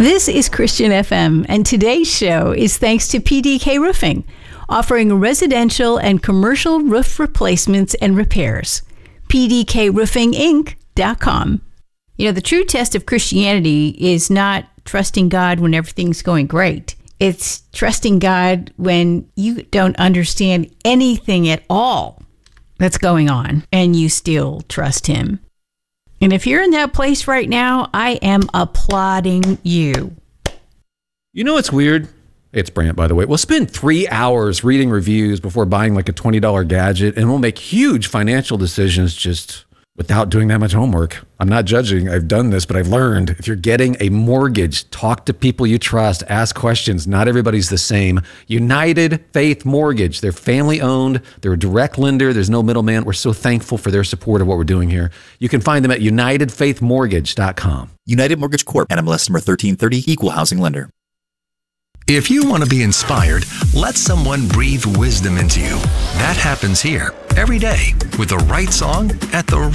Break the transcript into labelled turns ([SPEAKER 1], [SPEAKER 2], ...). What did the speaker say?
[SPEAKER 1] This is Christian FM, and today's show is thanks to PDK Roofing, offering residential and commercial roof replacements and repairs. PDKRoofingInc.com. You know, the true test of Christianity is not trusting God when everything's going great. It's trusting God when you don't understand anything at all that's going on, and you still trust Him. And if you're in that place right now, I am applauding you.
[SPEAKER 2] You know what's weird? It's Brant, by the way. We'll spend 3 hours reading reviews before buying like a $20 gadget, and we'll make huge financial decisions just without doing that much homework. I'm not judging. I've done this, but I've learned if you're getting a mortgage, talk to people you trust, ask questions. Not everybody's the same. United Faith Mortgage. They're family owned. They're a direct lender. There's no middleman. We're so thankful for their support of what we're doing here. You can find them at UnitedFaithMortgage.com.
[SPEAKER 3] United Mortgage Corp. NMLS number 1330. Equal housing lender.
[SPEAKER 4] If you want to be inspired, let someone breathe wisdom into you. That happens here every day with the right song at the